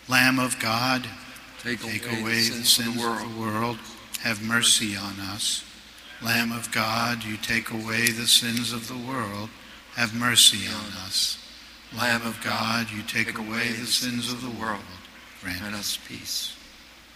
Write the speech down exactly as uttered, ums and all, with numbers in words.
Lamb of God, Take, take away, away the sins of the world. of the world, have mercy on us. Lamb of God, you take away the sins of the world, have mercy on us. Lamb of God, you take away the sins of the world, grant us peace.